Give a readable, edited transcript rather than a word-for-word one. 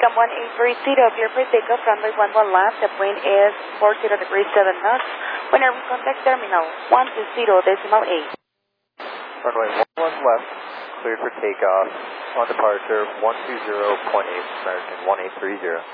Come 1830, clear for takeoff, runway 11 left. The wind is 40 degrees 7 knots. When are we contact terminal 120.8. Runway 11 left, cleared for takeoff. On departure 120.8, American 1830.